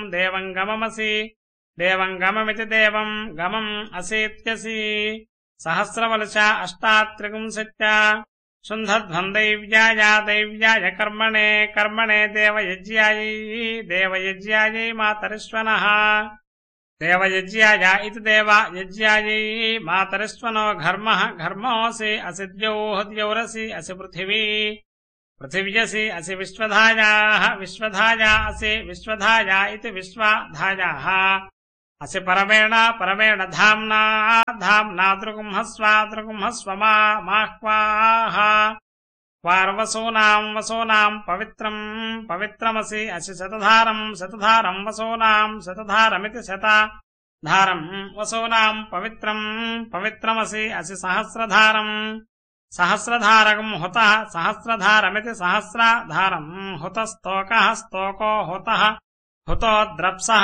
देवं गममसि देवं गममिति देवं गमम् असीत्यसि सहस्रवलशा अष्टात्रिपुंसत्या शुन्धध्वं दैव्याय कर्मणे कर्मणे देवयज्ञायै देवयज्ञायै मातरिष्वनः देवयज्ञाय इति देवयज्ञायै मातरिष्वनो घर्मः घर्मोऽसि असि द्यौः द्यौरसि असि पृथिवी पृथिव्यसि असि विश्वधायाः विश्वधाया असि विश्वधाया इति विश्वधायाः असि परमेण परमेण धाम्ना धाम्ना दृगुंहस्व माह्वाः क्वार्वसूनां वसूनां पवित्रं पवित्रमसि असि शतधारं शतधारं वसूनां शतधारमिति शतधारं वसूनां पवित्रं पवित्रमसि असि सहस्रधारं सहस्रधारकं हुतः सहस्रधारमिति सहस्रधारं हुतस्तोकः स्तोको हुतः हुतो द्रप्सः